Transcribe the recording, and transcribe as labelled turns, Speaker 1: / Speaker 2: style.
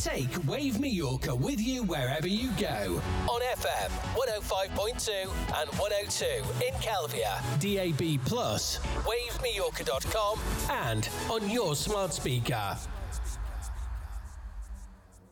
Speaker 1: Take Wave Mallorca with you wherever you go. On FM 105.2 and 102 in Kelvia, DAB+, wavemallorca.com, and on your smart speaker.